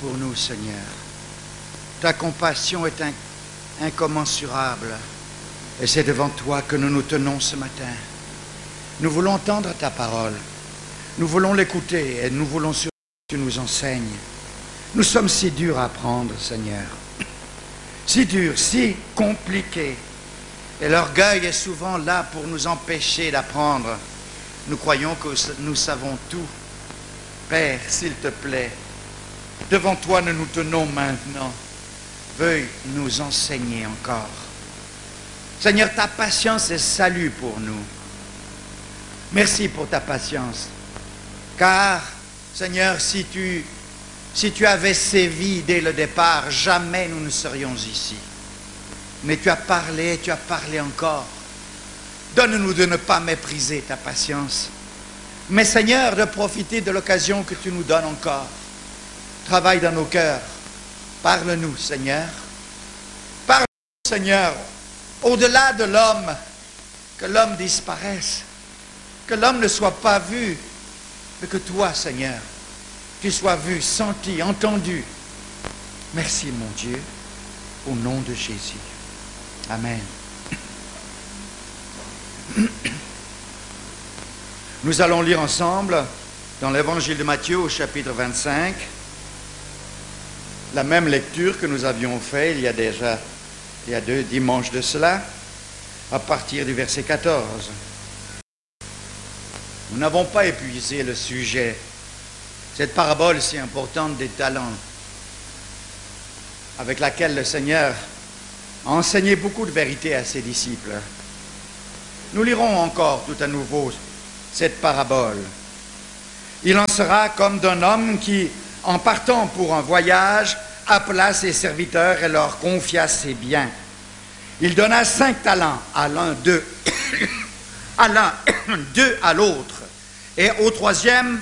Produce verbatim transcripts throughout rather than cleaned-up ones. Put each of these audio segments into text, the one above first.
pour nous, Seigneur. Ta compassion est in- incommensurable. Et c'est devant toi que nous nous tenons ce matin. Nous voulons entendre ta parole. Nous voulons l'écouter et nous voulons surtout que tu nous enseignes. Nous sommes si durs à apprendre, Seigneur. Si durs, si compliqués. Et l'orgueil est souvent là pour nous empêcher d'apprendre. Nous croyons que nous savons tout. Père, s'il te plaît, devant toi nous nous tenons maintenant. Veuille nous enseigner encore. Seigneur, ta patience est salut pour nous. Merci pour ta patience. Car, Seigneur, si tu, si tu avais sévi dès le départ, jamais nous ne serions ici. Mais tu as parlé, tu as parlé encore. Donne-nous de ne pas mépriser ta patience. Mais Seigneur, de profiter de l'occasion que tu nous donnes encore. Travaille dans nos cœurs. Parle-nous, Seigneur. Parle-nous, Seigneur. Au-delà de l'homme, que l'homme disparaisse, que l'homme ne soit pas vu, mais que toi, Seigneur, tu sois vu, senti, entendu. Merci, mon Dieu, au nom de Jésus. Amen. Nous allons lire ensemble dans l'évangile de Matthieu au chapitre vingt-cinq, la même lecture que nous avions fait il y a déjà il y a deux dimanches de cela, à partir du verset quatorze. Nous n'avons pas épuisé le sujet, cette parabole si importante des talents, avec laquelle le Seigneur a enseigné beaucoup de vérités à ses disciples. Nous lirons encore tout à nouveau cette parabole. Il en sera comme d'un homme qui, en partant pour un voyage, appela ses serviteurs et leur confia ses biens. Il donna cinq talents à l'un d'eux, à l'un, deux à l'autre, et au troisième,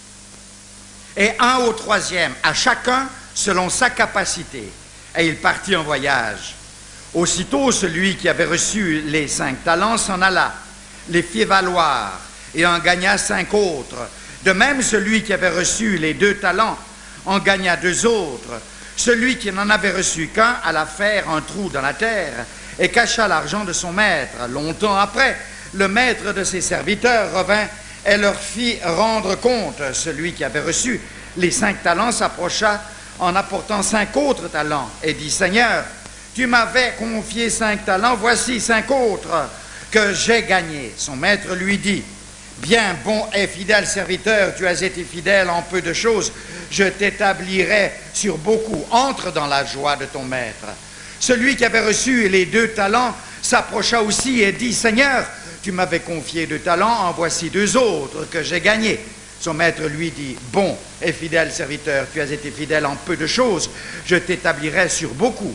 et un au troisième, à chacun selon sa capacité. Et il partit en voyage. Aussitôt, celui qui avait reçu les cinq talents s'en alla, les fit valoir, et en gagna cinq autres. De même, celui qui avait reçu les deux talents en gagna deux autres. Celui qui n'en avait reçu qu'un alla faire un trou dans la terre et cacha l'argent de son maître. Longtemps après, le maître de ses serviteurs revint et leur fit rendre compte. Celui qui avait reçu les cinq talents s'approcha en apportant cinq autres talents et dit « Seigneur, tu m'avais confié cinq talents, voici cinq autres que j'ai gagnés. » Son maître lui dit « Bien, bon et fidèle serviteur, tu as été fidèle en peu de choses, je t'établirai sur beaucoup. Entre dans la joie de ton maître. » Celui qui avait reçu les deux talents s'approcha aussi et dit « Seigneur, tu m'avais confié deux talents, en voici deux autres que j'ai gagnés. » Son maître lui dit « Bon et fidèle serviteur, tu as été fidèle en peu de choses, je t'établirai sur beaucoup.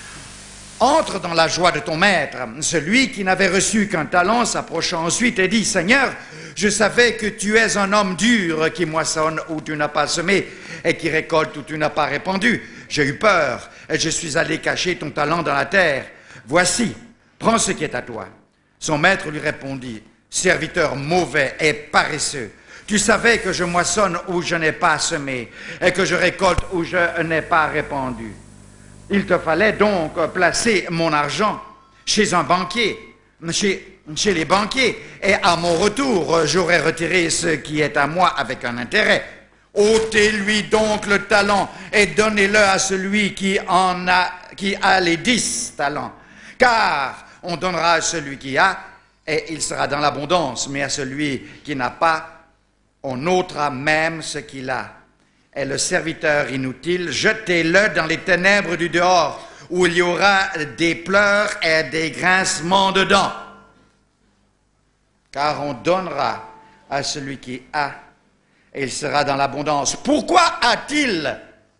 Entre dans la joie de ton maître. » Celui qui n'avait reçu qu'un talent s'approcha ensuite et dit « Seigneur, je savais que tu es un homme dur qui moissonne où tu n'as pas semé et qui récolte où tu n'as pas répandu. J'ai eu peur et je suis allé cacher ton talent dans la terre. Voici, prends ce qui est à toi. » Son maître lui répondit « Serviteur mauvais et paresseux, tu savais que je moissonne où je n'ai pas semé et que je récolte où je n'ai pas répandu. Il te fallait donc placer mon argent chez un banquier, chez, chez les banquiers, et à mon retour, j'aurais retiré ce qui est à moi avec un intérêt. Ôtez-lui donc le talent et donnez-le à celui qui en a, qui a les dix talents. Car on donnera à celui qui a, et il sera dans l'abondance, mais à celui qui n'a pas, on ôtera même ce qu'il a. Et le serviteur inutile, jetez-le dans les ténèbres du dehors, où il y aura des pleurs et des grincements de dents. Car on donnera à celui qui a, et il sera dans l'abondance. Pourquoi a-t-il?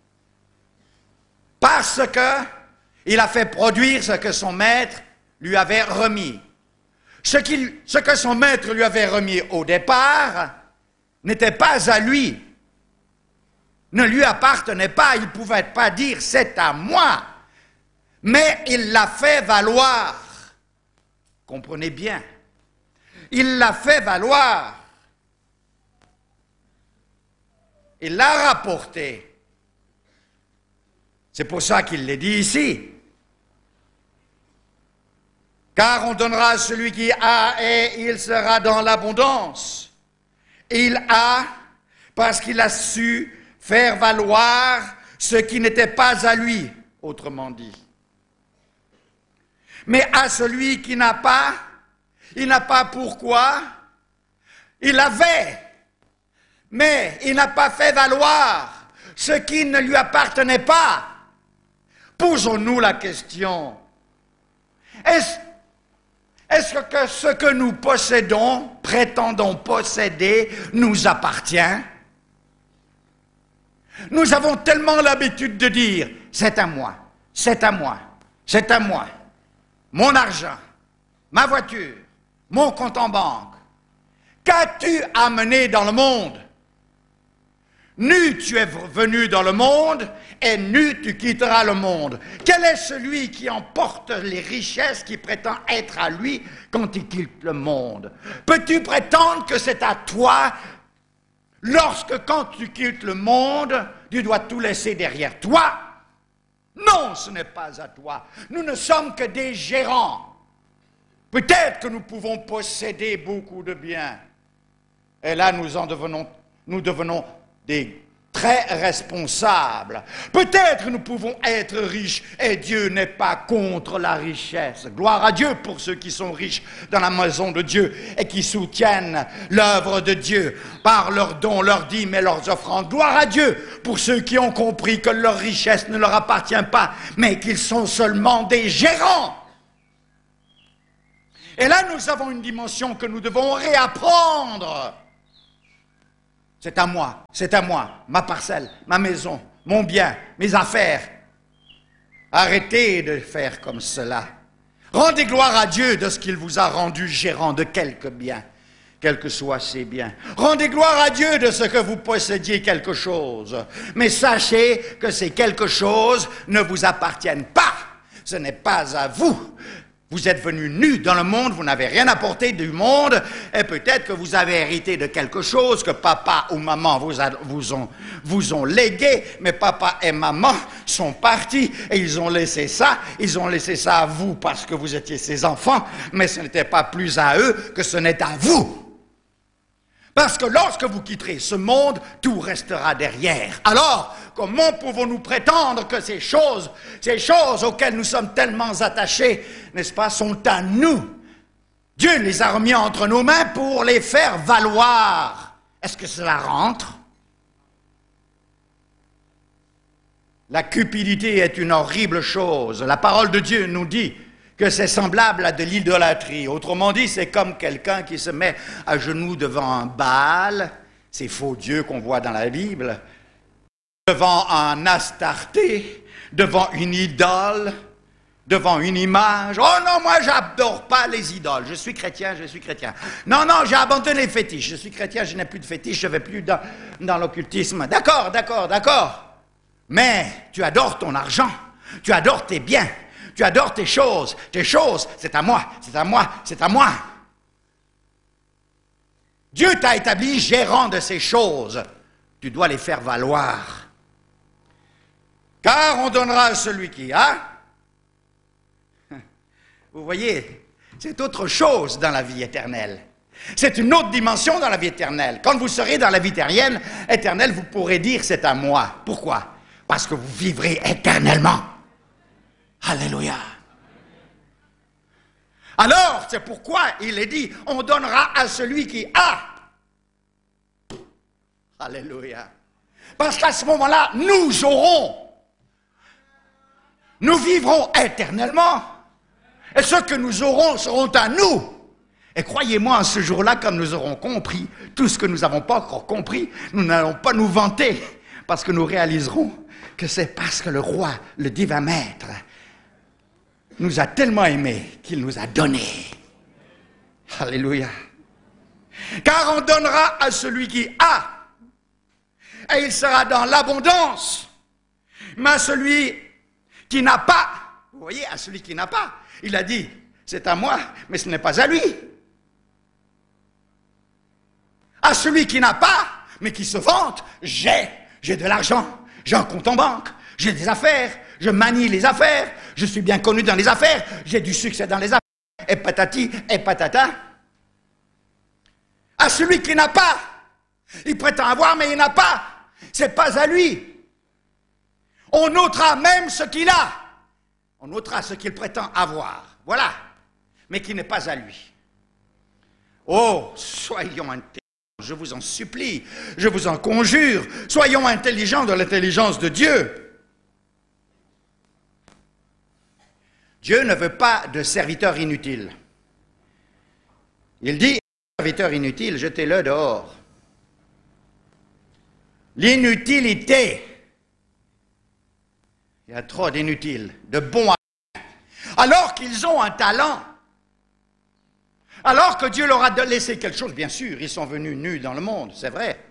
Parce que il a fait produire ce que son maître lui avait remis. Ce, qu'il, ce que son maître lui avait remis au départ n'était pas à lui, ne lui appartenait pas, il ne pouvait pas dire « c'est à moi », mais il l'a fait valoir. Comprenez bien, il l'a fait valoir. Il l'a rapporté. C'est pour ça qu'il l'est dit ici. Car on donnera à celui qui a et il sera dans l'abondance. Il a parce qu'il a su faire valoir ce qui n'était pas à lui, autrement dit. Mais à celui qui n'a pas, il n'a pas pourquoi, il avait, mais il n'a pas fait valoir ce qui ne lui appartenait pas. Posons-nous la question, est-ce, est-ce que ce que nous possédons, prétendons posséder, nous appartient? Nous avons tellement l'habitude de dire, c'est à moi, c'est à moi, c'est à moi, mon argent, ma voiture, mon compte en banque. Qu'as-tu amené dans le monde? Nu tu es venu dans le monde, et nu tu quitteras le monde. Quel est celui qui emporte les richesses qui prétend être à lui quand il quitte le monde? Peux-tu prétendre que c'est à toi lorsque, quand tu quittes le monde, tu dois tout laisser derrière toi? Non, ce n'est pas à toi. Nous ne sommes que des gérants. Peut-être que nous pouvons posséder beaucoup de biens. Et là, nous en devenons, nous devenons des très responsables. Peut-être nous pouvons être riches et Dieu n'est pas contre la richesse. Gloire à Dieu pour ceux qui sont riches dans la maison de Dieu et qui soutiennent l'œuvre de Dieu par leurs dons, leurs dîmes et leurs offrandes. Gloire à Dieu pour ceux qui ont compris que leur richesse ne leur appartient pas, mais qu'ils sont seulement des gérants. Et là, nous avons une dimension que nous devons réapprendre. C'est à moi, c'est à moi, ma parcelle, ma maison, mon bien, mes affaires. Arrêtez de faire comme cela. Rendez gloire à Dieu de ce qu'il vous a rendu gérant de quelque bien, quels que soient ces biens. Rendez gloire à Dieu de ce que vous possédiez quelque chose. Mais sachez que ces quelque chose ne vous appartiennent pas. Ce n'est pas à vous. Vous êtes venus nus dans le monde, vous n'avez rien apporté du monde, et peut-être que vous avez hérité de quelque chose que papa ou maman vous, a, vous, ont, vous ont légué, mais papa et maman sont partis et ils ont laissé ça, ils ont laissé ça à vous parce que vous étiez ses enfants, mais ce n'était pas plus à eux que ce n'est à vous. Parce que lorsque vous quitterez ce monde, tout restera derrière. Alors, comment pouvons-nous prétendre que ces choses, ces choses auxquelles nous sommes tellement attachés, n'est-ce pas, sont à nous? Dieu les a remis entre nos mains pour les faire valoir. Est-ce que cela rentre? La cupidité est une horrible chose. La parole de Dieu nous dit que c'est semblable à de l'idolâtrie. Autrement dit, c'est comme quelqu'un qui se met à genoux devant un Baal, ces faux dieux qu'on voit dans la Bible, devant un Astarté, devant une idole, devant une image. Oh non, moi j'adore pas les idoles. Je suis chrétien, je suis chrétien. Non, non, j'ai abandonné les fétiches. Je suis chrétien, je n'ai plus de fétiches, je ne vais plus dans, dans l'occultisme. D'accord, d'accord, d'accord. Mais tu adores ton argent, tu adores tes biens. Tu adores tes choses. Tes choses, c'est à moi, c'est à moi, c'est à moi. Dieu t'a établi gérant de ces choses. Tu dois les faire valoir. Car on donnera à celui qui a. Vous voyez, c'est autre chose dans la vie éternelle. C'est une autre dimension dans la vie éternelle. Quand vous serez dans la vie éternelle, éternelle, vous pourrez dire c'est à moi. Pourquoi? Parce que vous vivrez éternellement. Alléluia. Alors, c'est pourquoi il est dit, on donnera à celui qui a. Alléluia. Parce qu'à ce moment-là, nous aurons. Nous vivrons éternellement. Et ce que nous aurons seront à nous. Et croyez-moi, en ce jour-là, comme nous aurons compris tout ce que nous n'avons pas encore compris, nous n'allons pas nous vanter, parce que nous réaliserons que c'est parce que le roi, le divin maître, nous a tellement aimés qu'il nous a donné. Alléluia. Car on donnera à celui qui a, et il sera dans l'abondance. Mais à celui qui n'a pas, vous voyez, à celui qui n'a pas, il a dit, c'est à moi, mais ce n'est pas à lui. À celui qui n'a pas, mais qui se vante, j'ai, j'ai de l'argent, j'ai un compte en banque, j'ai des affaires, je manie les affaires, je suis bien connu dans les affaires, j'ai du succès dans les affaires, et patati, et patata. À celui qui n'a pas, il prétend avoir, mais il n'a pas, c'est pas à lui. On notera même ce qu'il a, on notera ce qu'il prétend avoir, voilà, mais qui n'est pas à lui. Oh, soyons intelligents, je vous en supplie, je vous en conjure, soyons intelligents de l'intelligence de Dieu. Dieu ne veut pas de serviteurs inutiles. Il dit, serviteur inutile, jetez-le dehors. L'inutilité, il y a trop d'inutiles, de bons à rien, alors qu'ils ont un talent. Alors que Dieu leur a laissé quelque chose, bien sûr, ils sont venus nus dans le monde, c'est vrai.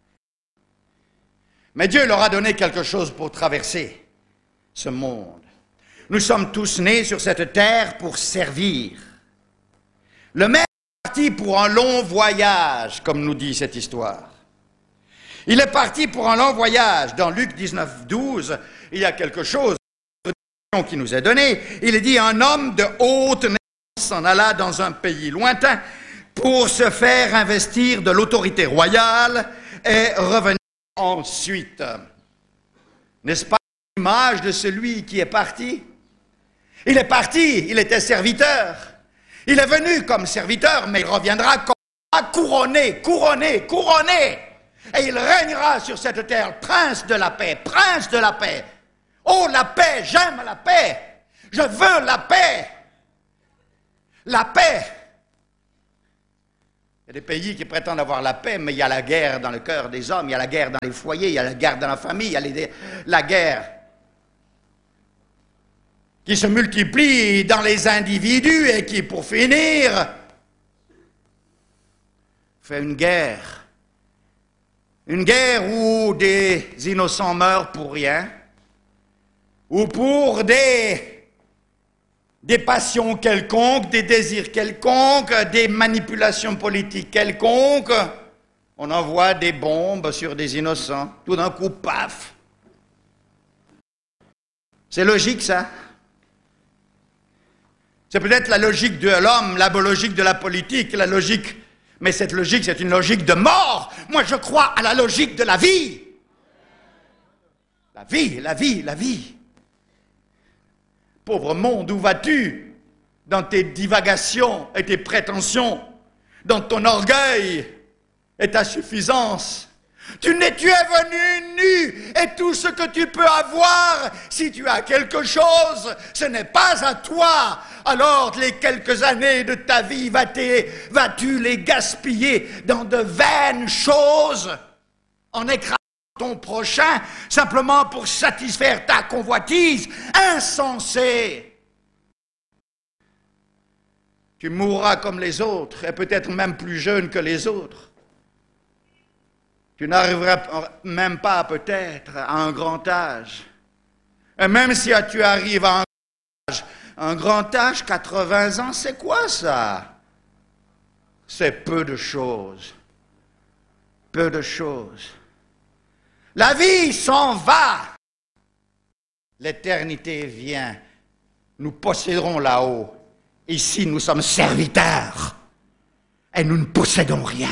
Mais Dieu leur a donné quelque chose pour traverser ce monde. Nous sommes tous nés sur cette terre pour servir. Le maître est parti pour un long voyage, comme nous dit cette histoire. Il est parti pour un long voyage. Dans Luc dix-neuf, douze, il y a quelque chose qui nous est donné. Il est dit, un homme de haute naissance s'en alla dans un pays lointain pour se faire investir de l'autorité royale et revenir ensuite. N'est-ce pas l'image de celui qui est parti? Il est parti, il était serviteur. Il est venu comme serviteur, mais il reviendra comme couronné, couronné, couronné. Et il régnera sur cette terre, prince de la paix, prince de la paix. Oh, la paix, j'aime la paix. Je veux la paix. La paix. Il y a des pays qui prétendent avoir la paix, mais il y a la guerre dans le cœur des hommes, il y a la guerre dans les foyers, il y a la guerre dans la famille, il y a les, la guerre qui se multiplie dans les individus et qui, pour finir, fait une guerre. Une guerre où des innocents meurent pour rien, ou pour des... des passions quelconques, des désirs quelconques, des manipulations politiques quelconques. On envoie des bombes sur des innocents. Tout d'un coup, paf. C'est logique, ça. C'est peut-être la logique de l'homme, la logique de la politique, la logique... Mais cette logique, c'est une logique de mort. Moi, je crois à la logique de la vie. La vie, la vie, la vie. Pauvre monde, où vas-tu dans tes divagations et tes prétentions, dans ton orgueil et ta suffisance? Tu, n'es, tu es venu nu, et tout ce que tu peux avoir, si tu as quelque chose, ce n'est pas à toi. Alors les quelques années de ta vie, vas-tu les gaspiller dans de vaines choses, en écrasant ton prochain, simplement pour satisfaire ta convoitise? Insensé! Tu mourras comme les autres, et peut-être même plus jeune que les autres. Tu n'arriveras même pas peut-être à un grand âge. Et même si tu arrives à un grand âge, un grand âge, quatre-vingts ans, c'est quoi ça? C'est peu de choses. Peu de choses. La vie s'en va. L'éternité vient. Nous posséderons là-haut. Ici, nous sommes serviteurs. Et nous ne possédons rien.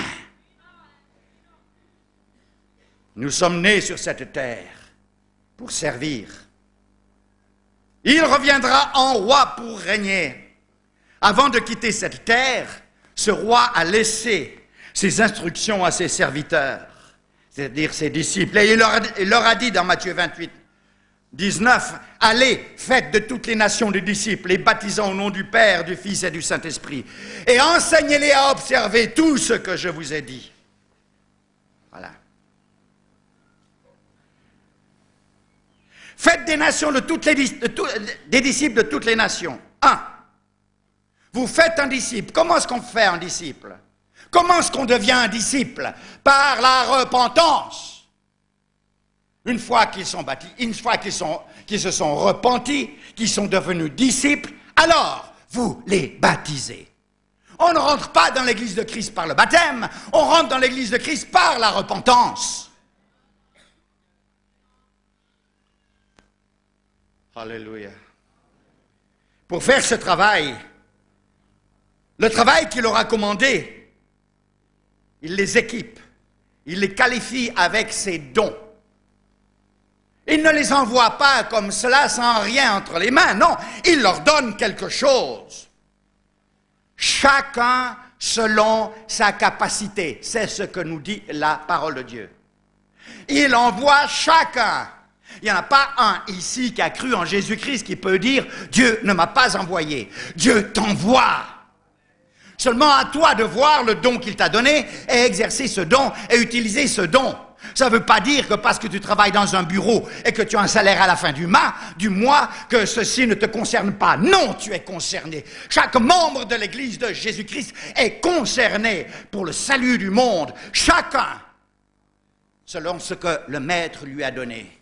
Nous sommes nés sur cette terre pour servir. Il reviendra en roi pour régner. Avant de quitter cette terre, ce roi a laissé ses instructions à ses serviteurs, c'est-à-dire ses disciples. Et il leur a, il leur a dit dans Matthieu vingt-huit, dix-neuf, « Allez, faites de toutes les nations des disciples, les baptisant au nom du Père, du Fils et du Saint-Esprit, et enseignez-les à observer tout ce que je vous ai dit. » Voilà. Faites des nations de toutes les de tout, des disciples de toutes les nations. Un. Vous faites un disciple. Comment est-ce qu'on fait un disciple? Comment est-ce qu'on devient un disciple? Par la repentance. Une fois qu'ils sont bâtis, une fois qu'ils sont, qu'ils se sont repentis, qu'ils sont devenus disciples, alors vous les baptisez. On ne rentre pas dans l'église de Christ par le baptême, on rentre dans l'église de Christ par la repentance. Alléluia. Pour faire ce travail, le travail qu'il aura commandé, il les équipe, il les qualifie avec ses dons. Il ne les envoie pas comme cela sans rien entre les mains, non, il leur donne quelque chose. Chacun selon sa capacité, c'est ce que nous dit la parole de Dieu. Il envoie chacun. Il n'y en a pas un ici qui a cru en Jésus-Christ qui peut dire « Dieu ne m'a pas envoyé, Dieu t'envoie ». Seulement à toi de voir le don qu'il t'a donné et exercer ce don et utiliser ce don. Ça ne veut pas dire que parce que tu travailles dans un bureau et que tu as un salaire à la fin du mois, du mois, que ceci ne te concerne pas. Non, tu es concerné. Chaque membre de l'Église de Jésus-Christ est concerné pour le salut du monde. Chacun, selon ce que le Maître lui a donné.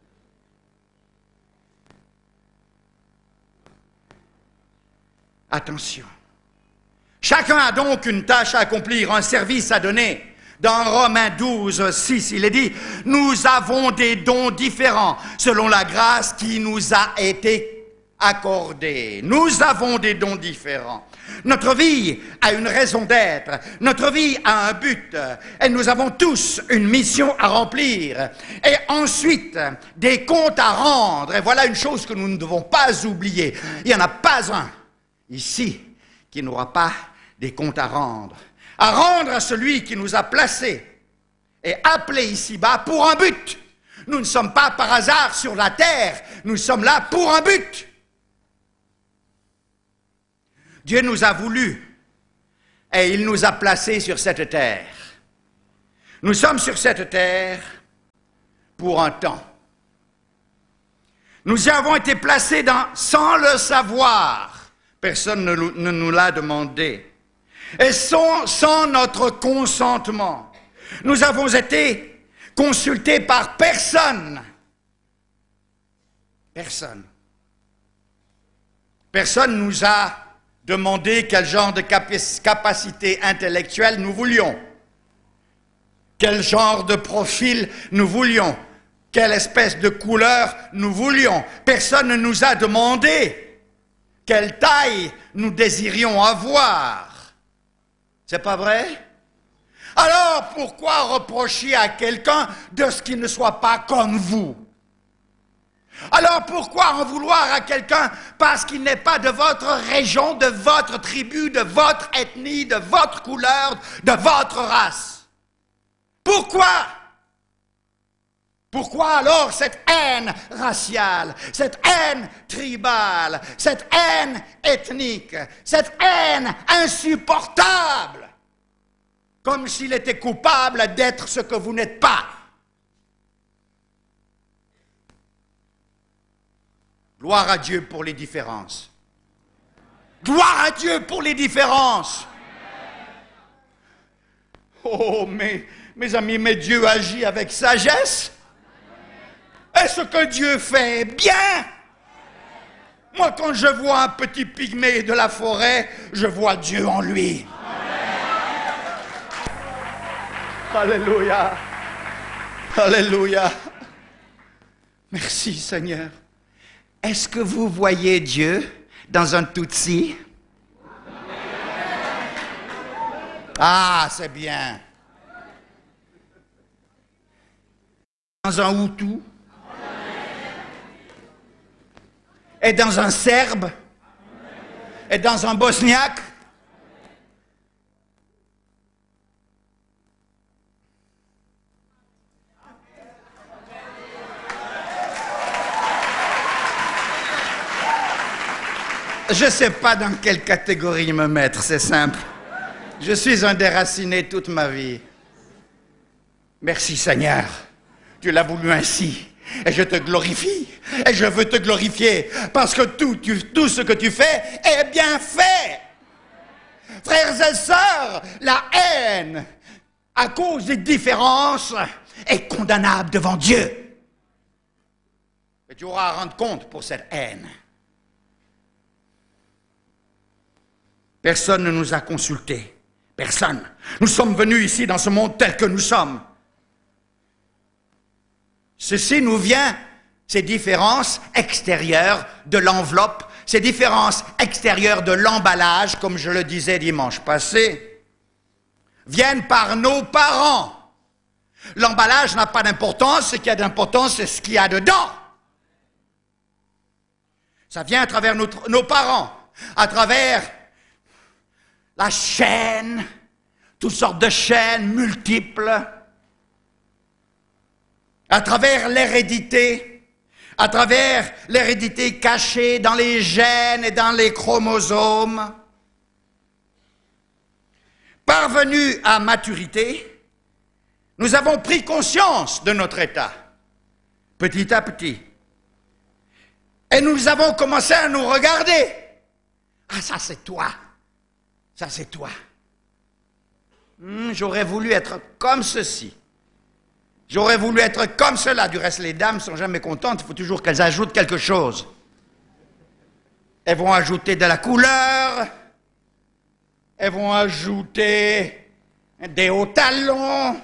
Attention. Chacun a donc une tâche à accomplir, un service à donner. Dans Romains douze, six, il est dit « Nous avons des dons différents selon la grâce qui nous a été accordée. » Nous avons des dons différents. Notre vie a une raison d'être. Notre vie a un but. Et nous avons tous une mission à remplir. Et ensuite, des comptes à rendre. Et voilà une chose que nous ne devons pas oublier. Il n'y en a pas un ici qui n'aura pas des comptes à rendre. À rendre à celui qui nous a placés et appelés ici-bas pour un but. Nous ne sommes pas par hasard sur la terre, nous sommes là pour un but. Dieu nous a voulu et il nous a placés sur cette terre. Nous sommes sur cette terre pour un temps. Nous y avons été placés dans, sans le savoir. Personne ne, ne nous l'a demandé. Et sans, sans notre consentement. Nous avons été consultés par personne. Personne. Personne nous a demandé quel genre de capacité intellectuelle nous voulions. Quel genre de profil nous voulions. Quelle espèce de couleur nous voulions. Personne ne nous a demandé quelle taille nous désirions avoir. C'est pas vrai? Alors, pourquoi reprocher à quelqu'un de ce qu'il ne soit pas comme vous? Alors, pourquoi en vouloir à quelqu'un parce qu'il n'est pas de votre région, de votre tribu, de votre ethnie, de votre couleur, de votre race? Pourquoi? Pourquoi alors cette haine raciale, cette haine tribale, cette haine ethnique, cette haine insupportable, comme s'il était coupable d'être ce que vous n'êtes pas? Gloire à Dieu pour les différences. Gloire à Dieu pour les différences. Oh, mais, mes amis, mais Dieu agit avec sagesse. Et ce que Dieu fait bien. Moi, quand je vois un petit pygmée de la forêt, je vois Dieu en lui. Alléluia. Alléluia. Merci, Seigneur. Est-ce que vous voyez Dieu dans un Tutsi? Ah, c'est bien. Dans un Hutu? Et dans un Serbe? Et dans un Bosniaque? Je ne sais pas dans quelle catégorie me mettre, c'est simple. Je suis un déraciné toute ma vie. Merci Seigneur, tu l'as voulu ainsi. Et je te glorifie, et je veux te glorifier, parce que tout, tu, tout ce que tu fais est bien fait. Frères et sœurs, la haine, à cause des différences, est condamnable devant Dieu. Et tu auras à rendre compte pour cette haine. Personne ne nous a consultés. Personne. Nous sommes venus ici dans ce monde tel que nous sommes. Ceci nous vient ces différences extérieures de l'enveloppe, ces différences extérieures de l'emballage, comme je le disais dimanche passé, viennent par nos parents. L'emballage n'a pas d'importance, ce qui a d'importance, c'est ce qu'il y a dedans. Ça vient à travers notre, nos parents, à travers la chaîne, toutes sortes de chaînes multiples, à travers l'hérédité, à travers l'hérédité cachée dans les gènes et dans les chromosomes. Parvenus à maturité, nous avons pris conscience de notre état, petit à petit. Et nous avons commencé à nous regarder. Ah, ça c'est toi. Ça c'est toi. Hum, j'aurais voulu être comme ceci. J'aurais voulu être comme cela. Du reste, les dames ne sont jamais contentes. Il faut toujours qu'elles ajoutent quelque chose. Elles vont ajouter de la couleur. Elles vont ajouter des hauts talons.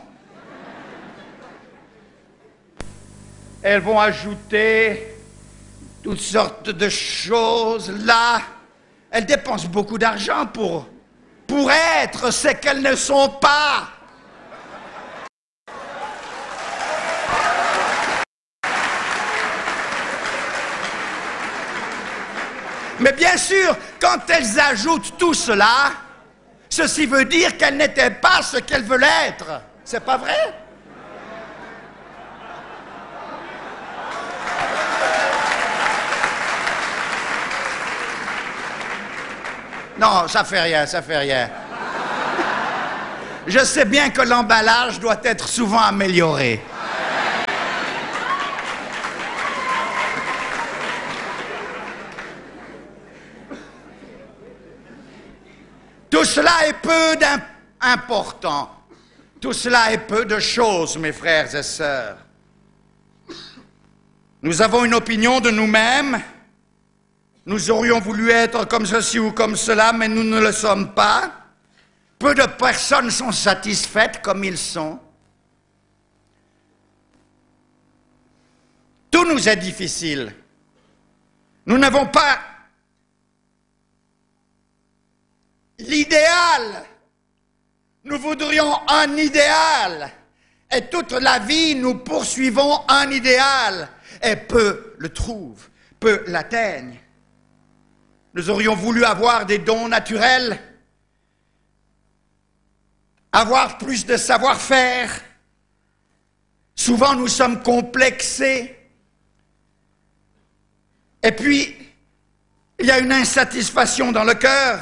Elles vont ajouter toutes sortes de choses. Là, elles dépensent beaucoup d'argent pour, pour être ce qu'elles ne sont pas. Mais bien sûr, quand elles ajoutent tout cela, ceci veut dire qu'elles n'étaient pas ce qu'elles veulent être. C'est pas vrai? Non, ça fait rien, ça fait rien. Je sais bien que l'emballage doit être souvent amélioré. Tout cela est peu d'important. Tout cela est peu de choses, mes frères et sœurs. Nous avons une opinion de nous-mêmes. Nous aurions voulu être comme ceci ou comme cela, mais nous ne le sommes pas. Peu de personnes sont satisfaites comme ils sont. Tout nous est difficile. Nous n'avons pas l'idéal. Nous voudrions un idéal. Et toute la vie, nous poursuivons un idéal. Et peu le trouvent, peu l'atteignent. Nous aurions voulu avoir des dons naturels, avoir plus de savoir-faire. Souvent, nous sommes complexés. Et puis, il y a une insatisfaction dans le cœur.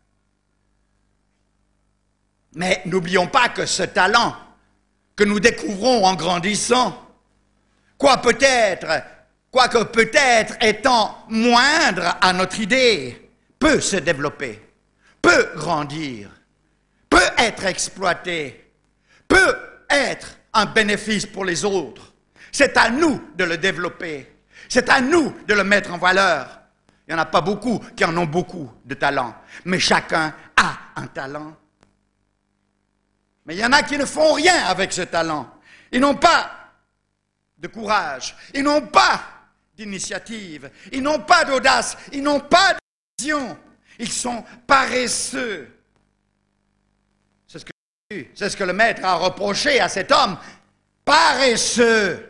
Mais n'oublions pas que ce talent que nous découvrons en grandissant, quoi peut-être, quoique peut-être étant moindre à notre idée, peut se développer, peut grandir, peut être exploité, peut être un bénéfice pour les autres. C'est à nous de le développer, c'est à nous de le mettre en valeur. Il n'y en a pas beaucoup qui en ont beaucoup de talent, mais chacun a un talent. Mais il y en a qui ne font rien avec ce talent. Ils n'ont pas de courage, ils n'ont pas d'initiative, ils n'ont pas d'audace, ils n'ont pas de vision, ils sont paresseux. C'est ce que, c'est ce que le maître a reproché à cet homme, paresseux.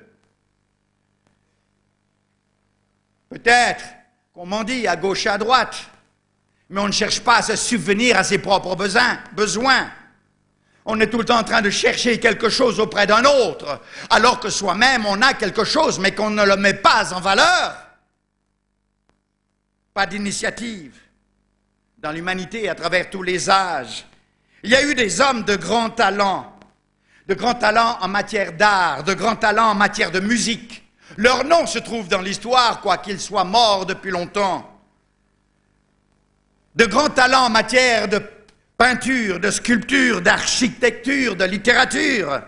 Peut-être qu'on m'en dit à gauche et à droite, mais on ne cherche pas à se subvenir à ses propres besoins. besoins. On est tout le temps en train de chercher quelque chose auprès d'un autre, alors que soi-même on a quelque chose, mais qu'on ne le met pas en valeur. Pas d'initiative dans l'humanité à travers tous les âges. Il y a eu des hommes de grand talent, de grands talents en matière d'art, de grands talents en matière de musique. Leur nom se trouve dans l'histoire, quoiqu'ils soient morts depuis longtemps. De grands talents en matière de peinture, de sculpture, d'architecture, de littérature.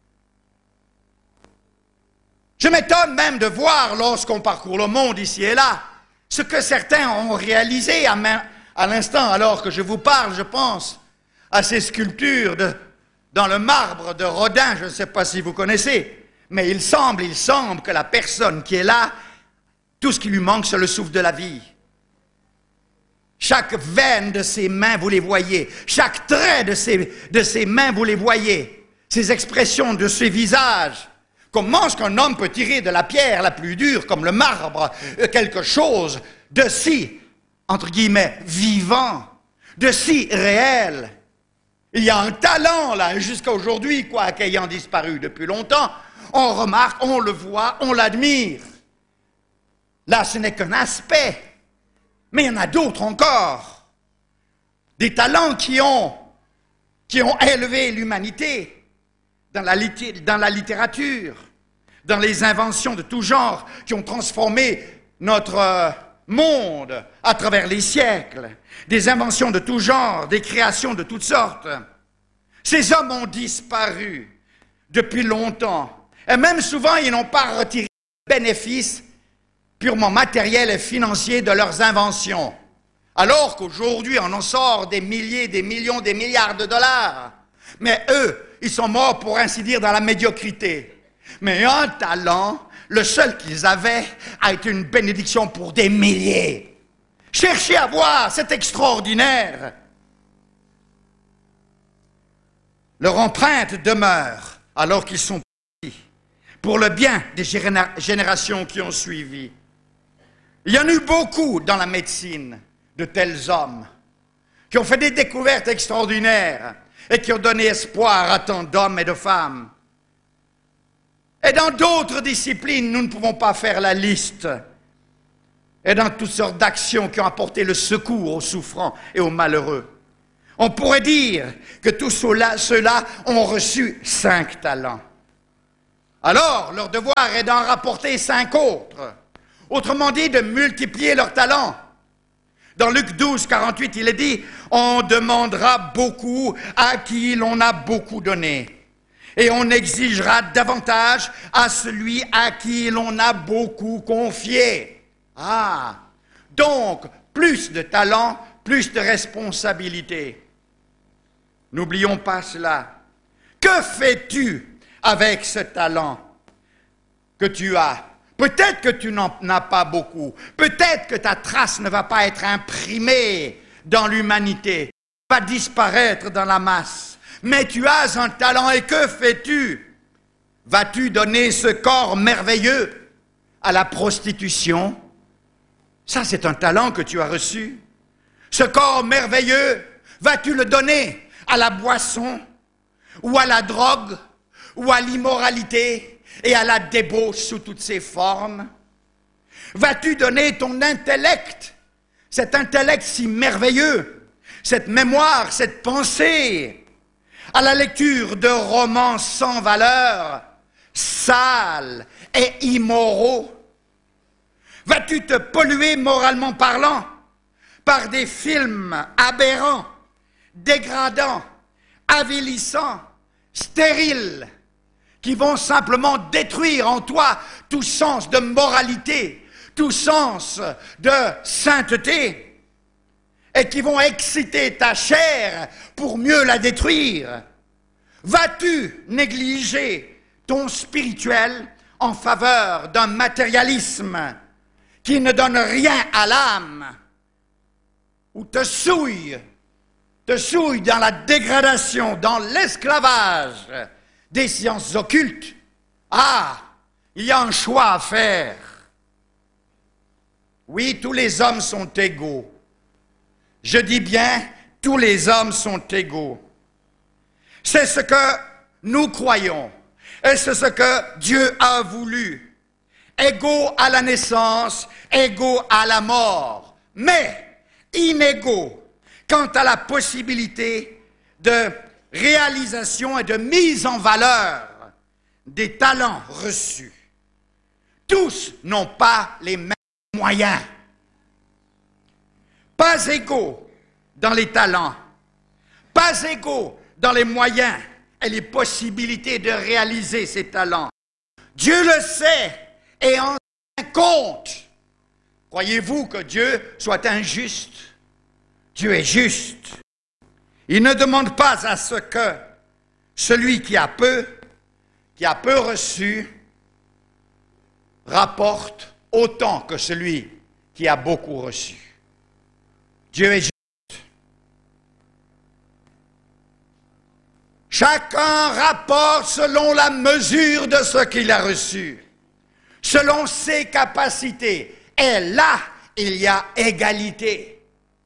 Je m'étonne même de voir, lorsqu'on parcourt le monde ici et là, ce que certains ont réalisé à, main, à l'instant, alors que je vous parle, je pense, à ces sculptures de, dans le marbre de Rodin, je ne sais pas si vous connaissez, Mais il semble, il semble que la personne qui est là, tout ce qui lui manque, c'est le souffle de la vie. Chaque veine de ses mains, vous les voyez. Chaque trait de ses, de ses mains, vous les voyez. Ces expressions de ses visages. Comment est-ce qu'un homme peut tirer de la pierre la plus dure, comme le marbre, quelque chose de si, entre guillemets, vivant, de si réel? Il y a un talent, là, jusqu'à aujourd'hui, quoi, qu'ayant disparu depuis longtemps, on remarque, on le voit, on l'admire. Là, ce n'est qu'un aspect, mais il y en a d'autres encore. Des talents qui ont, qui ont élevé l'humanité. Dans la, dans la littérature, dans les inventions de tout genre qui ont transformé notre euh, monde à travers les siècles, des inventions de tout genre, des créations de toutes sortes. Ces hommes ont disparu depuis longtemps, et même souvent ils n'ont pas retiré le bénéfice purement matériel et financier de leurs inventions, alors qu'aujourd'hui on en sort des milliers, des millions, des milliards de dollars. Mais eux, ils sont morts, pour ainsi dire, dans la médiocrité. Mais un talent, le seul qu'ils avaient, a été une bénédiction pour des milliers. Cherchez à voir, c'est extraordinaire. Leur empreinte demeure, alors qu'ils sont partis, pour le bien des générations qui ont suivi. Il y en a eu beaucoup dans la médecine, de tels hommes, qui ont fait des découvertes extraordinaires, et qui ont donné espoir à tant d'hommes et de femmes. Et dans d'autres disciplines, nous ne pouvons pas faire la liste. Et dans toutes sortes d'actions qui ont apporté le secours aux souffrants et aux malheureux. On pourrait dire que tous ceux-là, ceux-là ont reçu cinq talents. Alors, leur devoir est d'en rapporter cinq autres. Autrement dit, de multiplier leurs talents. Dans Luc douze, quarante-huit, il est dit « On demandera beaucoup à qui l'on a beaucoup donné, et on exigera davantage à celui à qui l'on a beaucoup confié. » Ah, donc, plus de talent, plus de responsabilité. N'oublions pas cela. Que fais-tu avec ce talent que tu as ? Peut-être que tu n'en as pas beaucoup. Peut-être que ta trace ne va pas être imprimée dans l'humanité, va disparaître dans la masse. Mais tu as un talent et que fais-tu? Vas-tu donner ce corps merveilleux à la prostitution? Ça, c'est un talent que tu as reçu. Ce corps merveilleux, vas-tu le donner à la boisson, ou à la drogue, ou à l'immoralité et à la débauche sous toutes ses formes? Vas-tu donner ton intellect, cet intellect si merveilleux, cette mémoire, cette pensée, à la lecture de romans sans valeur, sales et immoraux? Vas-tu te polluer moralement parlant par des films aberrants, dégradants, avilissants, stériles, qui vont simplement détruire en toi tout sens de moralité, tout sens de sainteté, et qui vont exciter ta chair pour mieux la détruire? Vas-tu négliger ton spirituel en faveur d'un matérialisme qui ne donne rien à l'âme, ou te souille, te souille dans la dégradation, dans l'esclavage des sciences occultes? Ah, il y a un choix à faire. Oui, tous les hommes sont égaux. Je dis bien, tous les hommes sont égaux. C'est ce que nous croyons, et c'est ce que Dieu a voulu. Égaux à la naissance, égaux à la mort, mais inégaux quant à la possibilité de réalisation et de mise en valeur des talents reçus. Tous n'ont pas les mêmes moyens. Pas égaux dans les talents, pas égaux dans les moyens et les possibilités de réaliser ces talents. Dieu le sait et en tient compte. Croyez-vous que Dieu soit injuste? Dieu est juste. Il ne demande pas à ce que celui qui a peu, qui a peu reçu, rapporte autant que celui qui a beaucoup reçu. Dieu est juste. Chacun rapporte selon la mesure de ce qu'il a reçu, selon ses capacités. Et là, il y a égalité.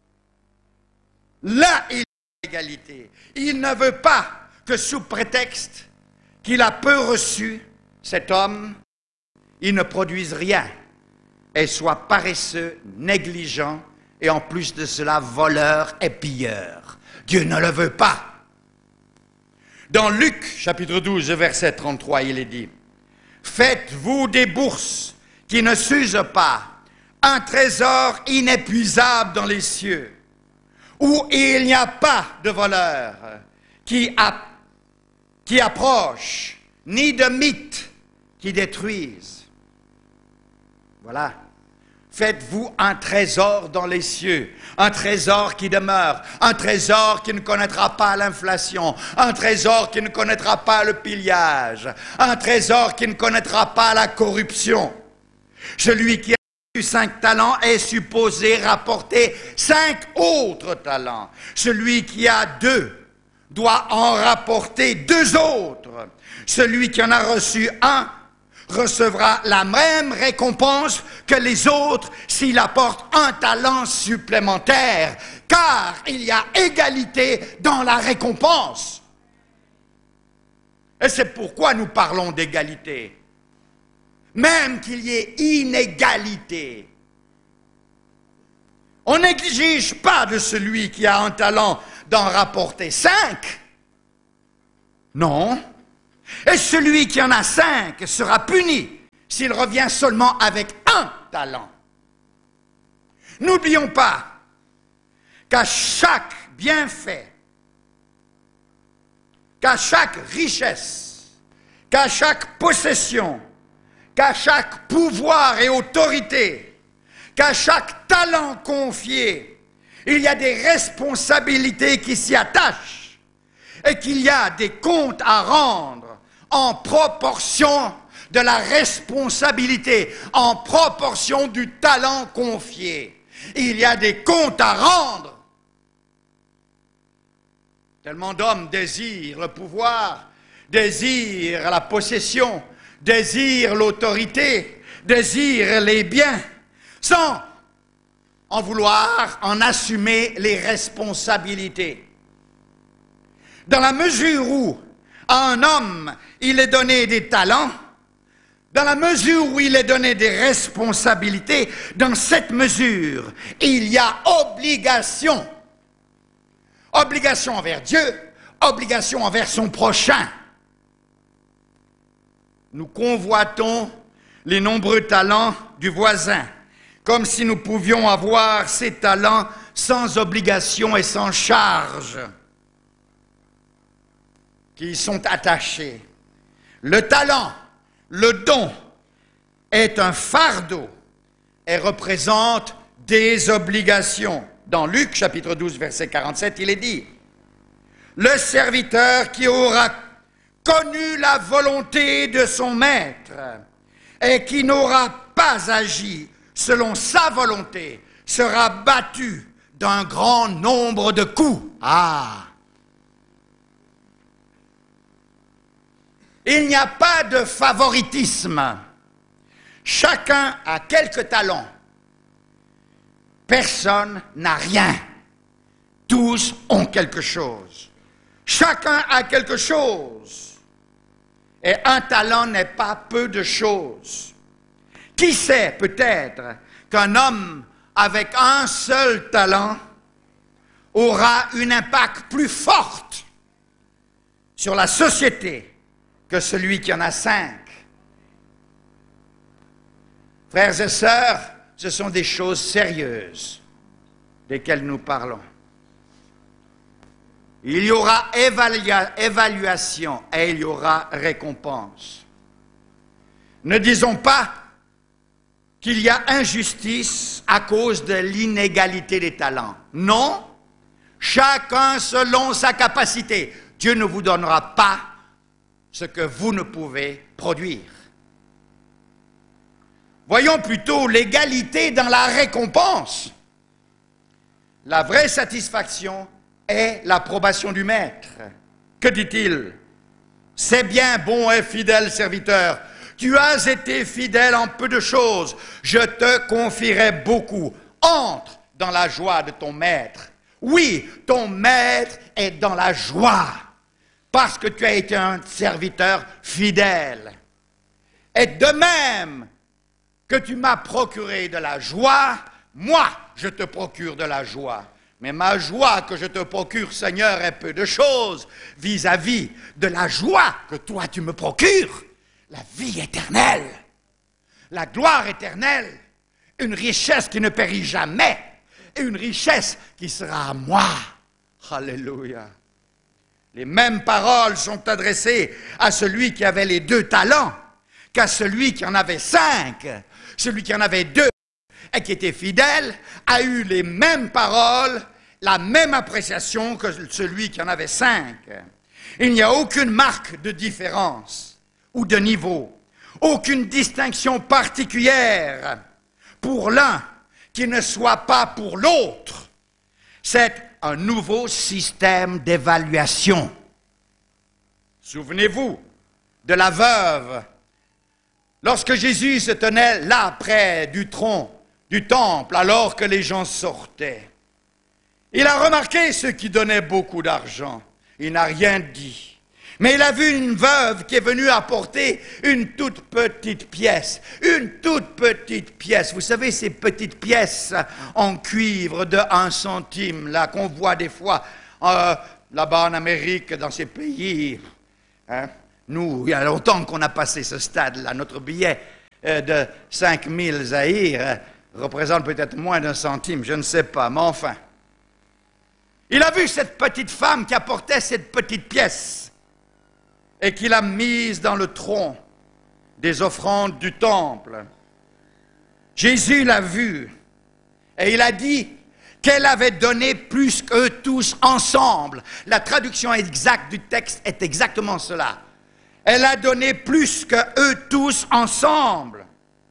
Là, il y a égalité. Il ne veut pas que sous prétexte qu'il a peu reçu, cet homme, il ne produise rien et soit paresseux, négligent et en plus de cela, voleur et pilleur. Dieu ne le veut pas. Dans Luc, chapitre douze, verset trente-trois, il est dit « Faites-vous des bourses qui ne s'usent pas, un trésor inépuisable dans les cieux, où il n'y a pas de voleurs qui, a, qui approchent, ni de mythes qui détruisent. » Voilà. Faites-vous un trésor dans les cieux, un trésor qui demeure, un trésor qui ne connaîtra pas l'inflation, un trésor qui ne connaîtra pas le pillage, un trésor qui ne connaîtra pas la corruption. Celui qui a eu cinq talents est supposé rapporter cinq autres talents. Celui qui a deux doit en rapporter deux autres. Celui qui en a reçu un recevra la même récompense que les autres s'il apporte un talent supplémentaire, car il y a égalité dans la récompense. Et c'est pourquoi nous parlons d'égalité. Même qu'il y ait inégalité. On n'exige pas de celui qui a un talent d'en rapporter cinq. Non. Et celui qui en a cinq sera puni s'il revient seulement avec un talent. N'oublions pas qu'à chaque bienfait, qu'à chaque richesse, qu'à chaque possession, qu'à chaque pouvoir et autorité, qu'à chaque talent confié, il y a des responsabilités qui s'y attachent et qu'il y a des comptes à rendre en proportion de la responsabilité, en proportion du talent confié. Il y a des comptes à rendre. Tellement d'hommes désirent le pouvoir, désirent la possession, désirent l'autorité, désirent les biens, sans en vouloir en assumer les responsabilités. Dans la mesure où à un homme, il est donné des talents, dans la mesure où il est donné des responsabilités, dans cette mesure, il y a obligation. Obligation envers Dieu, obligation envers son prochain. Nous convoitons les nombreux talents du voisin, comme si nous pouvions avoir ces talents sans obligation et sans charge qui y sont attachés. Le talent, le don, est un fardeau et représente des obligations. Dans Luc, chapitre douze, verset quarante-sept, il est dit « Le serviteur qui aura connu la volonté de son maître et qui n'aura pas agi selon sa volonté sera battu d'un grand nombre de coups. » Ah! Il n'y a pas de favoritisme. Chacun a quelques talents. Personne n'a rien. Tous ont quelque chose. Chacun a quelque chose. Et un talent n'est pas peu de choses. Qui sait peut-être qu'un homme avec un seul talent aura un impact plus fort sur la société que celui qui en a cinq. Frères et sœurs, ce sont des choses sérieuses desquelles nous parlons. Il y aura évalua- évaluation et il y aura récompense. Ne disons pas qu'il y a injustice à cause de l'inégalité des talents. Non, chacun selon sa capacité. Dieu ne vous donnera pas ce que vous ne pouvez produire. Voyons plutôt l'égalité dans la récompense. La vraie satisfaction est l'approbation du maître. Que dit-il? C'est bien, bon et fidèle serviteur. Tu as été fidèle en peu de choses. Je te confierai beaucoup. Entre dans la joie de ton maître. Oui, ton maître est dans la joie parce que tu as été un serviteur fidèle. Et de même que tu m'as procuré de la joie, moi, je te procure de la joie. Mais ma joie que je te procure, Seigneur, est peu de choses vis-à-vis de la joie que toi tu me procures, la vie éternelle, la gloire éternelle, une richesse qui ne périt jamais, et une richesse qui sera à moi. Alléluia. Les mêmes paroles sont adressées à celui qui avait les deux talents qu'à celui qui en avait cinq. Celui qui en avait deux et qui était fidèle a eu les mêmes paroles, la même appréciation que celui qui en avait cinq. Il n'y a aucune marque de différence ou de niveau, aucune distinction particulière pour l'un qui ne soit pas pour l'autre. C'est un nouveau système d'évaluation. Souvenez-vous de la veuve. Lorsque Jésus se tenait là près du tronc du temple, alors que les gens sortaient, il a remarqué ceux qui donnaient beaucoup d'argent. Il n'a rien dit. Mais il a vu une veuve qui est venue apporter une toute petite pièce. Une toute petite pièce. Vous savez, ces petites pièces en cuivre de un centime, là, qu'on voit des fois euh, là-bas en Amérique, dans ces pays. Hein? Nous, il y a longtemps qu'on a passé ce stade-là. Notre billet euh, de cinq mille zaïrs euh, représente peut-être moins d'un centime, je ne sais pas, mais enfin. Il a vu cette petite femme qui apportait cette petite pièce et qui l'a mise dans le tronc des offrandes du temple. Jésus l'a vue et il a dit qu'elle avait donné plus qu'eux tous ensemble. La traduction exacte du texte est exactement cela. Elle a donné plus qu'eux tous ensemble.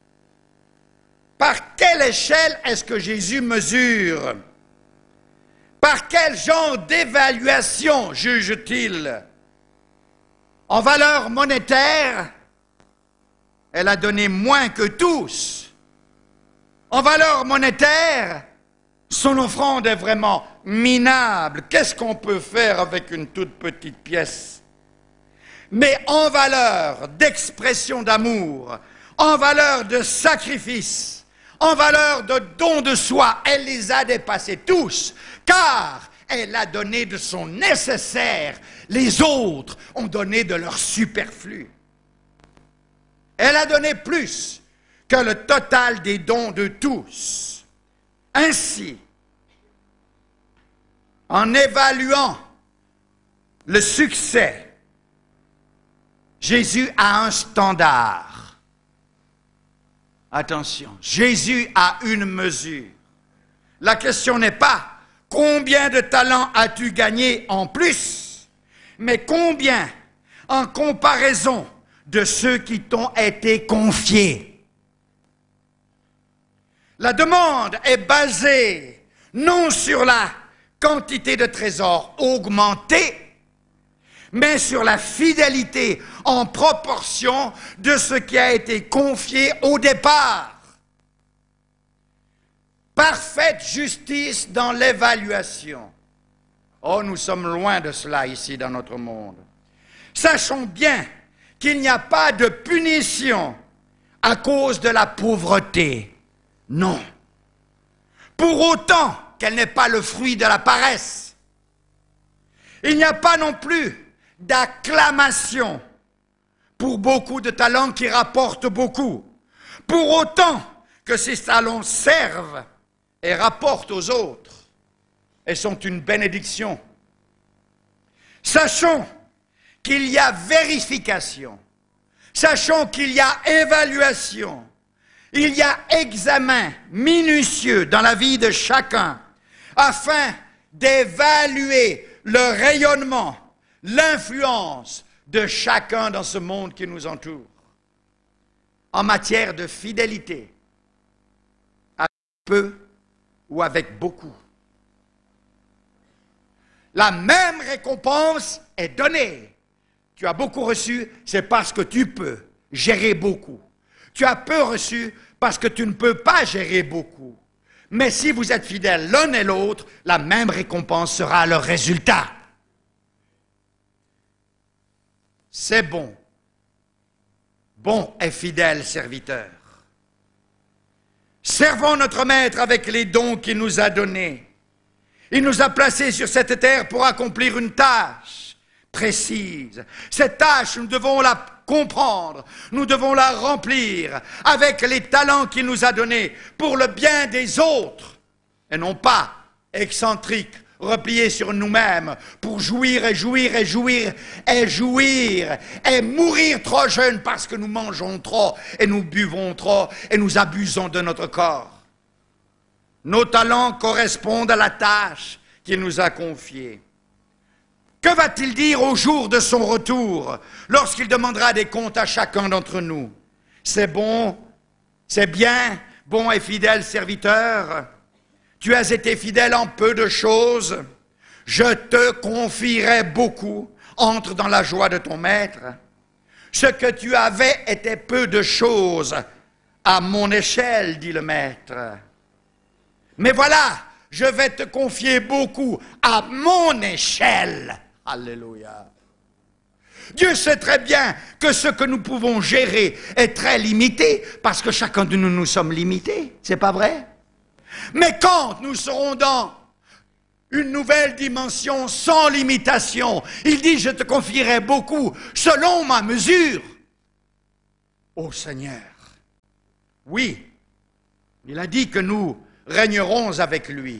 Par quelle échelle est-ce que Jésus mesure? Par quel genre d'évaluation juge-t-il? En valeur monétaire, elle a donné moins que tous. En valeur monétaire, son offrande est vraiment minable. Qu'est-ce qu'on peut faire avec une toute petite pièce? Mais en valeur d'expression d'amour, en valeur de sacrifice, en valeur de don de soi, elle les a dépassés tous, car elle a donné de son nécessaire. Les autres ont donné de leur superflu. Elle a donné plus que le total des dons de tous. Ainsi, en évaluant le succès, Jésus a un standard. Attention, Jésus a une mesure. La question n'est pas combien de talents as-tu gagné en plus, mais combien en comparaison de ceux qui t'ont été confiés. La demande est basée non sur la quantité de trésors augmentée, mais sur la fidélité en proportion de ce qui a été confié au départ. Parfaite justice dans l'évaluation. Oh, nous sommes loin de cela ici dans notre monde. Sachons bien qu'il n'y a pas de punition à cause de la pauvreté. Non. Pour autant qu'elle n'est pas le fruit de la paresse. Il n'y a pas non plus d'acclamation pour beaucoup de talents qui rapportent beaucoup. Pour autant que ces talents servent et rapportent aux autres et sont une bénédiction. Sachons qu'il y a vérification. Sachons qu'il y a évaluation. Il y a examen minutieux dans la vie de chacun afin d'évaluer le rayonnement, l'influence de chacun dans ce monde qui nous entoure. en matière de fidélité, avec peu ou avec beaucoup. La même récompense est donnée. Tu as beaucoup reçu, c'est parce que tu peux gérer beaucoup. Tu as peu reçu parce que tu ne peux pas gérer beaucoup. Mais si vous êtes fidèles l'un et l'autre, la même récompense sera le résultat. C'est bon. Bon et fidèle serviteur. Servons notre Maître avec les dons qu'il nous a donnés. Il nous a placés sur cette terre pour accomplir une tâche précise. Cette tâche, nous devons la comprendre, nous devons la remplir avec les talents qu'il nous a donnés pour le bien des autres, et non pas excentriques, repliés sur nous-mêmes pour jouir et jouir et jouir et jouir et mourir trop jeunes parce que nous mangeons trop et nous buvons trop et nous abusons de notre corps. Nos talents correspondent à la tâche qu'il nous a confiée. Que va-t-il dire au jour de son retour, lorsqu'il demandera des comptes à chacun d'entre nous? C'est bon, c'est bien, bon et fidèle serviteur. Tu as été fidèle en peu de choses. Je te confierai beaucoup. Entre dans la joie de ton maître. Ce que tu avais était peu de choses à mon échelle, dit le maître. Mais voilà, je vais te confier beaucoup à mon échelle. Alléluia. Dieu sait très bien que ce que nous pouvons gérer est très limité, parce que chacun de nous, nous sommes limités. C'est pas vrai? Mais quand nous serons dans une nouvelle dimension sans limitation, il dit, je te confierai beaucoup selon ma mesure. Ô Seigneur, oui, il a dit que nous régnerons avec lui.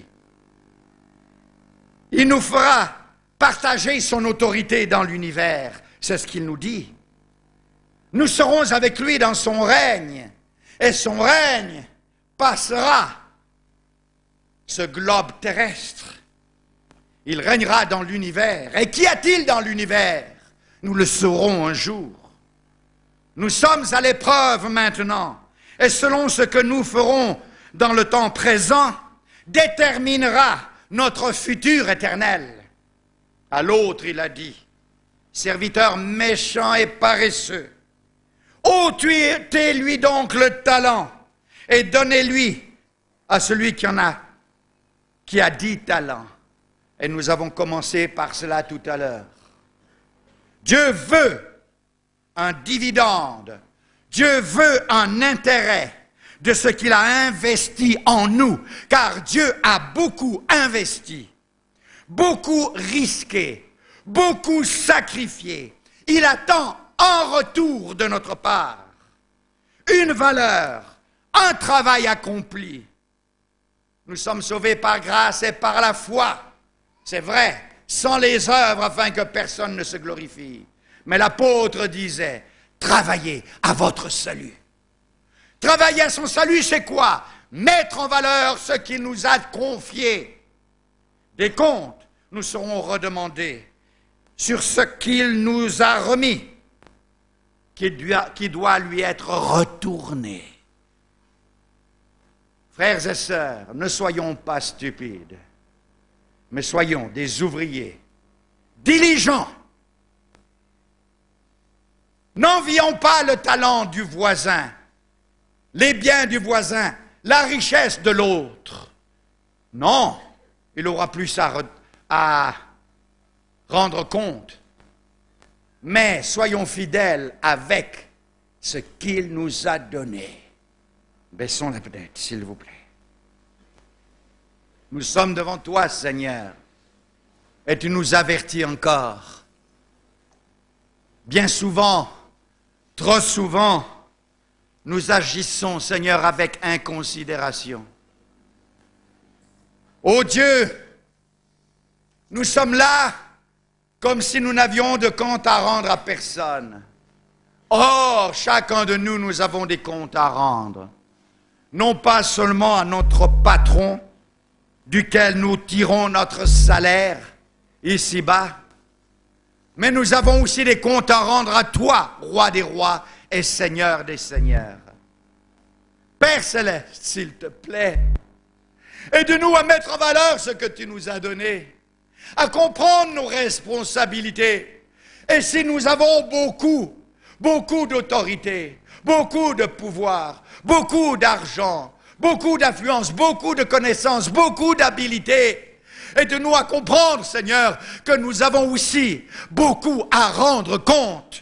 Il nous fera partager son autorité dans l'univers. C'est ce qu'il nous dit. Nous serons avec lui dans son règne. Et son règne passera ce globe terrestre. Il régnera dans l'univers. Et qu'y a-t-il dans l'univers? Nous le saurons un jour. Nous sommes à l'épreuve maintenant. Et selon ce que nous ferons dans le temps présent, déterminera notre futur éternel. À l'autre, il a dit, serviteur méchant et paresseux, ôtez-lui donc le talent et donnez-lui à celui qui en a, qui a dix talents. Et nous avons commencé par cela tout à l'heure. Dieu veut un dividende, Dieu veut un intérêt de ce qu'il a investi en nous, car Dieu a beaucoup investi, beaucoup risqué, beaucoup sacrifié. Il attend en retour de notre part une valeur, un travail accompli. Nous sommes sauvés par grâce et par la foi, c'est vrai, sans les œuvres afin que personne ne se glorifie. Mais l'apôtre disait, travaillez à votre salut. Travailler à son salut, c'est quoi? Mettre en valeur ce qu'il nous a confié. Des comptes nous seront redemandés sur ce qu'il nous a remis, qui doit, qui doit lui être retourné. Frères et sœurs, ne soyons pas stupides, mais soyons des ouvriers diligents. N'envions pas le talent du voisin, les biens du voisin, la richesse de l'autre. Non, il aura plus à, re- à rendre compte. Mais soyons fidèles avec ce qu'il nous a donné. Baissons la tête, s'il vous plaît. Nous sommes devant toi, Seigneur, et tu nous avertis encore. Bien souvent, trop souvent, nous agissons, Seigneur, avec inconsidération. Ô Dieu, nous sommes là comme si nous n'avions de compte à rendre à personne. Or, chacun de nous, nous avons des comptes à rendre. Non pas seulement à notre patron, duquel nous tirons notre salaire ici-bas, mais nous avons aussi des comptes à rendre à toi, roi des rois et seigneur des seigneurs. Père céleste, s'il te plaît, aide-nous à mettre en valeur ce que tu nous as donné, à comprendre nos responsabilités. Et si nous avons beaucoup, beaucoup d'autorité, beaucoup de pouvoir, beaucoup d'argent, beaucoup d'influence, beaucoup de connaissances, beaucoup d'habilité, aide-nous à comprendre, Seigneur, que nous avons aussi beaucoup à rendre compte.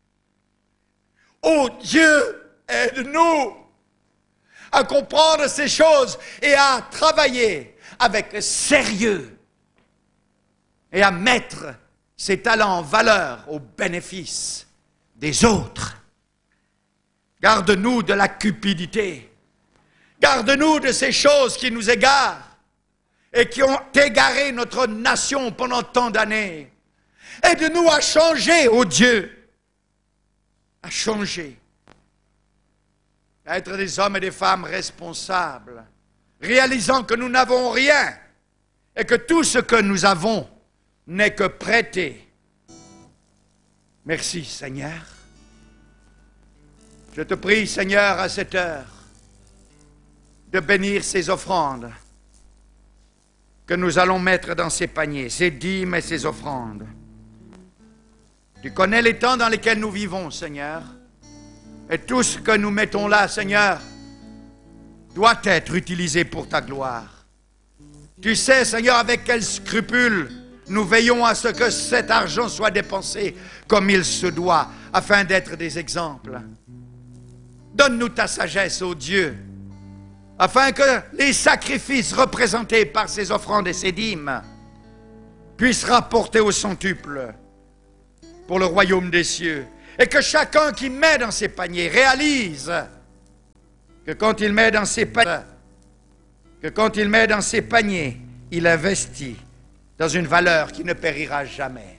Oh Dieu, aide-nous à comprendre ces choses et à travailler avec sérieux et à mettre ces talents en valeur au bénéfice des autres. Garde-nous de la cupidité. Garde-nous de ces choses qui nous égarent et qui ont égaré notre nation pendant tant d'années. Aide-nous à changer, ô Dieu, à changer, à être des hommes et des femmes responsables, réalisant que nous n'avons rien et que tout ce que nous avons n'est que prêté. Merci, Seigneur. Je te prie, Seigneur, à cette heure, de bénir ces offrandes que nous allons mettre dans ces paniers, ces dîmes et ces offrandes. Tu connais les temps dans lesquels nous vivons, Seigneur, et tout ce que nous mettons là, Seigneur, doit être utilisé pour ta gloire. Tu sais, Seigneur, avec quel scrupule nous veillons à ce que cet argent soit dépensé comme il se doit, afin d'être des exemples. Donne-nous ta sagesse, ô Dieu, afin que les sacrifices représentés par ces offrandes et ces dîmes puissent rapporter au centuple pour le royaume des cieux. Et que chacun qui met dans ses paniers réalise que quand il met dans ses paniers, que quand il met dans ses paniers, il investit dans une valeur qui ne périra jamais.